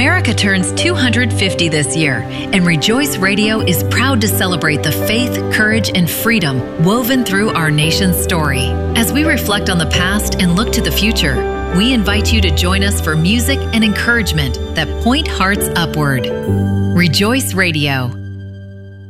America turns 250 this year, and Rejoice Radio is proud to celebrate the faith, courage, and freedom woven through our nation's story. As we reflect on the past and look to the future, we invite you to join us for music and encouragement that point hearts upward. Rejoice Radio.